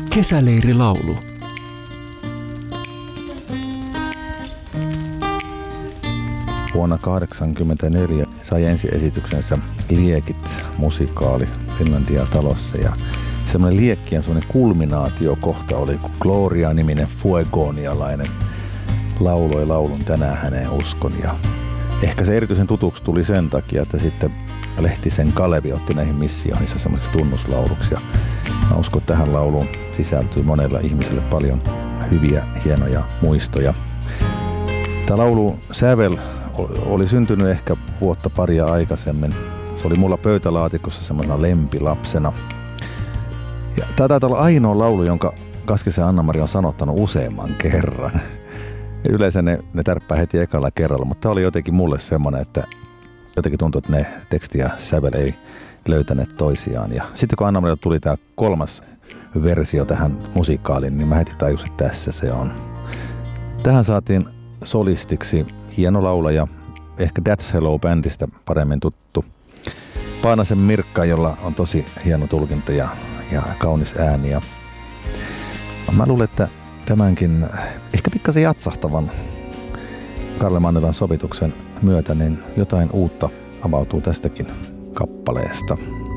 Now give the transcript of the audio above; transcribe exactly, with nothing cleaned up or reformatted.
Kesäleirilaulu. Vuonna tuhatyhdeksänsataakahdeksankymmentäneljä sai ensi esityksensä Liekit musikaali Finlandia talossa ja semmoinen liekkien semmoinen kulminaatiokohta oli, kun Gloria-niminen fuegonialainen lauloi laulun Tänään häneen uskon. Ja ehkä se erityisen tutuksi tuli sen takia, että sitten Lehtisen Kalevi otti näihin missioihinsa semmoiseksi tunnuslauluksi. Ja mä uskon, että tähän lauluun sisältyy monella ihmiselle paljon hyviä, hienoja muistoja. Tämä laulu sävel oli syntynyt ehkä vuotta paria aikaisemmin. Se oli mulla pöytälaatikossa semmoisena lempilapsena. Ja tämä taitaa olla ainoa laulu, jonka Kaskisen Anna-Mari on sanottanut useamman kerran. Ja yleensä ne, ne tärppää heti ekalla kerralla, mutta tämä oli jotenkin mulle semmoinen, että jotenkin tuntui, että ne teksti ja sävel ei löytäneet toisiaan. Ja sitten kun Anna-Marilla tuli tämä kolmas versio tähän musikaaliin, niin mä heti tajusin, että tässä se on. Tähän saatiin solistiksi hieno laulaja, ehkä That's Hello-bändistä paremmin tuttu Paanasen Mirkka, jolla on tosi hieno tulkinta ja, ja kaunis ääni. Ja mä luulen, että tämänkin ehkä pikkasen jatsahtavan Karle Mannelan sovituksen myötä niin jotain uutta avautuu tästäkin kappaleesta.